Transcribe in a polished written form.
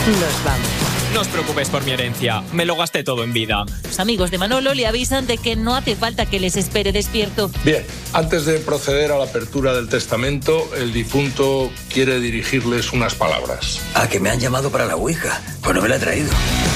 nos vamos. No os preocupéis por mi herencia, me lo gasté todo en vida. Los amigos de Manolo le avisan de que no hace falta que les espere despierto. Bien, antes de proceder a la apertura del testamento, el difunto quiere dirigirles unas palabras. Ah, que me han llamado para la Ouija. Pues no me la he traído.